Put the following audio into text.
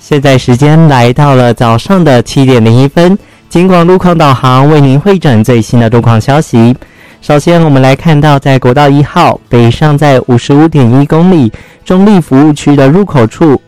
现在时间来到了早上的7点01分，警广路况导航为您汇整最新的路况消息。首先我们来看到在国道1号北上在 55.1 公里中立服务区的入口处